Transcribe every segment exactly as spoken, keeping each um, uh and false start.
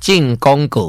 进广告。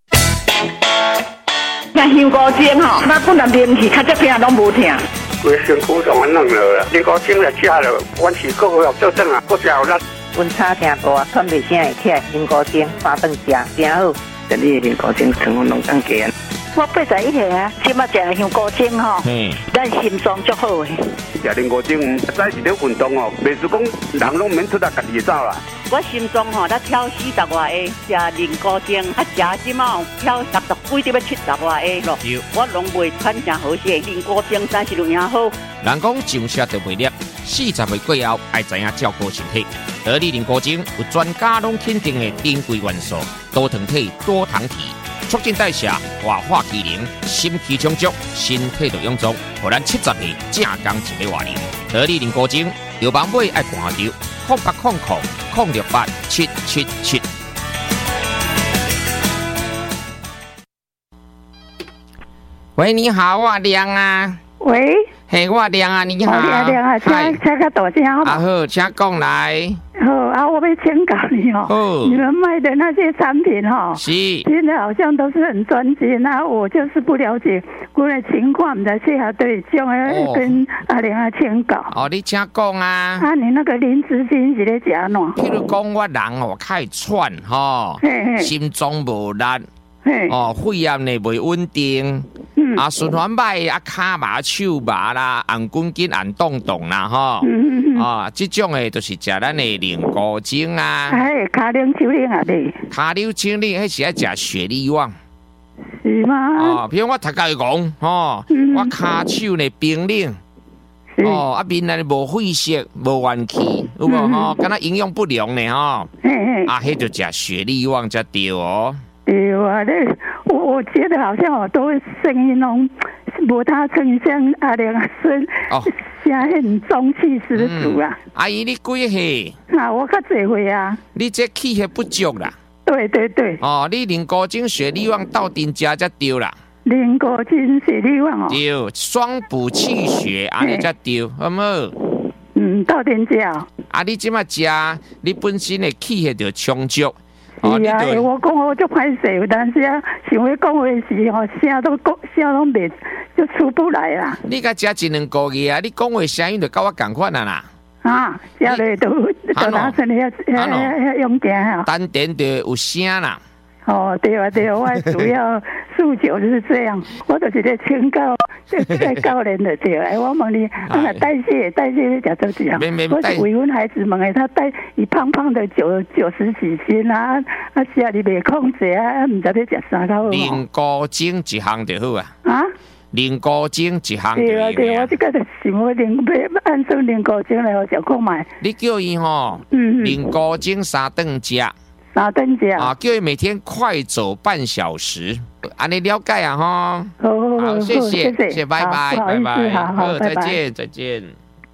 像香菇精吼，那本来面去，较这片拢无疼。 规身躯上安弄了，香菇精来食了，阮是个个做正啊，个食有力。 温差听大，喘袂声会起来，香菇精八顿食，真好。 这里的香菇精成分拢当加。 我八十一岁啊，即马食香菇精吼，咱心脏足好诶。 食香菇精，早是咧运动哦，袂是讲人拢免出来家己走啦。 我心脏吼，才跳四十外下，食香菇精，啊食即马跳六十几，得要七十外下咯。我拢袂喘真好势，香菇精真是有影好。 人讲上车就袂叻，四十岁过后爱知影照顾身体。得力香菇精有专家拢肯定的珍贵元素，多糖体、多糖体。促进代谢、活化机能、心气充足，身体就臃肿，互咱七十岁正刚一个活龄。得力香菇精，有网买爱看着，空八空空空六八七七七。喂，你好，我亮啊。 喂， 嘿，我亮啊，你好。 亮亮啊，请请个大声好不好？ 啊好，请讲来。 好啊，我要请教你哦。 哦。 你们卖的那些产品哦， 是。 现在好像都是很专精啊，我就是不了解我的情况，唔知适合对将来跟阿亮啊请教。 哦，你请讲啊。 啊，你那个林志斌是咧食喏？ 譬如讲，我人哦太喘吼，心脏无力。哦，肺炎呢袂稳定，嗯、啊循环歹，啊骹麻、手麻啦，红滚筋、红冻冻啦，吼，嗯、啊，这种诶就是食咱的菱菇精啊。 哎，骹铃、手铃啊你？ 骹铃、手铃，迄是爱食雪利旺。 是吗？ 哦，比如我头家讲，吼，嗯、我骹手呢冰冷，哦，啊面内无血色、无元气，有无吼？敢若营养不良呢，吼，啊，迄就食雪利旺才对哦。 对啊，我我觉得好像我都声音拢无他声像阿亮声，哦，声很中气十足啊。 嗯、阿姨，你几岁？ 啊，我较侪岁啊。 你这气血不足啦。 对对对。 哦，你菱菇精、雪利旺到丁食才对啦。 菱菇精、雪利旺哦。 对，双补气血，安尼才对，好唔好？ 嗯，到丁食。 啊，你即马食，你本身的气血就充足。 是啊，欸、我讲我就歹势，但是啊，想要讲话时吼，声都讲声拢袂就出不来啦。 你甲食一两个月啊，你讲话声音就甲我共款啊啦。 啊，食落都都打成遐遐遐用劲啊。 丹田就有声啦。 哦，对啊对啊，我主要诉求就是这样，我就是在请教在教人的对啊。我问你，啊代谢代谢你食多少？我是为阮孩子问的，他代伊胖胖的九九十几斤啊，啊是啊，你袂控制啊，唔知要食啥个好。 菱菇精一项就好啊。 啊？ 菱菇精一项就对啊对啊，我即个就想要菱要按算菱菇精来互小购买。 你叫伊吼，嗯，菱菇精三顿食。 啥等价啊？叫你每天快走半小时，安尼了解啊哈。 好， 好，谢谢， 谢谢，拜拜，拜拜，好，再见，再见。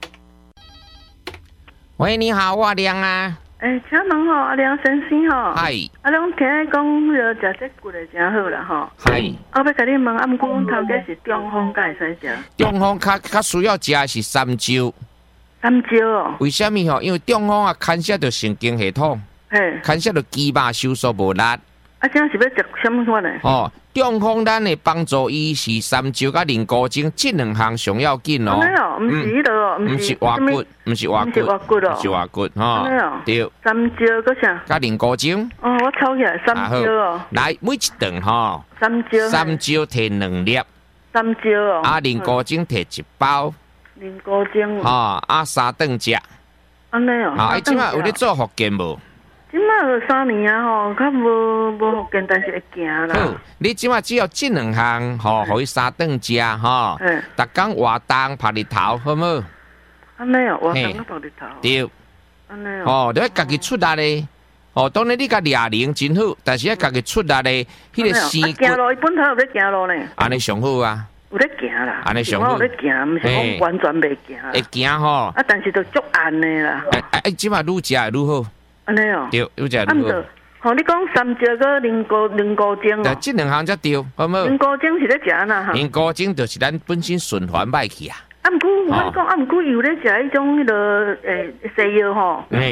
喂，你好，我亮啊。 诶，请问吼，阿亮先生吼， 嗨， 阿亮听讲，迄个食这骨的真好啦吼。 嗨， 我要甲你问，啊，毋过阮头家是中风，敢会使食？ 中风较较需要食是三椒。 三椒哦？ 为什么吼？因为中风啊，牵涉到神经系统。 嘿， 牵涉到肌肉收缩无力。啊， 这是要食什么款呢？ 哦，中风咱的帮助伊是三椒甲菱菇精，这两项上要紧哦。 没有，唔是迄个哦， 唔是滑骨，唔是滑骨， 是滑骨哦， 是滑骨哈。对， 三椒个啥？ 甲菱菇精。 哦，我抄起来三椒哦。 来，每一顿哈。 三椒。 三椒摕两粒。 三椒哦。 啊，菱菇精摕一包。 菱菇精。 哦，啊，三顿食。 安尼哦。 啊，即摆有咧做福建无？ 即摆有三年啊吼，较无无福建，但是会行啦。 好，你即摆只要这两项吼，互伊三顿食吼，逐工活动晒日头，好无？ 安尼哦，活动咧晒日头。 对。 安尼哦。 哦，你要家己出力咧。哦，当然你甲哑铃真好，但是要家己出力咧，迄个生骨。 行路，伊本头有咧行路呢。 安尼上好啊。 有咧行啦。 安尼上好。 有咧行，毋是讲完全袂行。 会行吼。 啊，但是就足暗的啦。 哎哎，即摆愈食会愈好。 安尼哦， 对，愈食愈好。 吼，你讲三椒个菱菇菱菇精哦， 这两项才对，好无？ 菱菇精是咧食哪哈？ 菱菇精就是咱本身循环歹去啊。 啊，毋过我讲啊，毋过有咧食迄种迄个诶西药吼。 诶。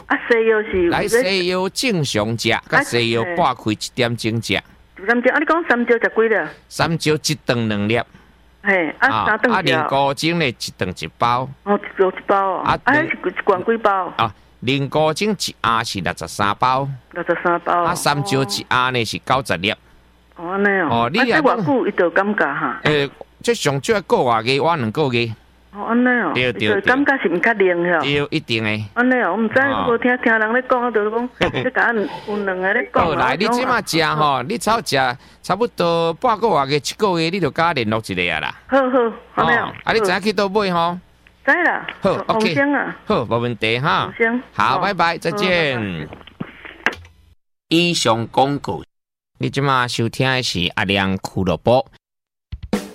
啊，西药是来西药正常食，甲西药半开一点钟食。 一点钟啊，你讲三蕉食几粒？ 三蕉一顿两粒。 嘿，啊三顿啊，菱膏精咧一顿一包。 哦，一包一包哦。啊，是一罐几包？ 啊，菱膏精一盒是六十三包。 六十三包。 啊，三蕉一盒呢是九十粒。 哦，安尼哦。 哦，你啊，偌久伊就感觉哈？ 诶，即上少个月嘅，我两个月。 哦，安尼哦。 对对对。 感觉是毋较灵吼。 对，一定诶。 安尼哦，我毋知，无听听人咧讲，我就是讲，即甲有两个咧讲。 好，来，你即马食吼，你超食差不多半个月嘅一个月，你就甲我联络一下啊啦。 好好，安尼哦。 啊，你知影去倒买吼？ 知啦。 好 ，OK。好，无问题哈。好，拜拜，再见。以上广告，你即马收听的是阿亮俱乐部。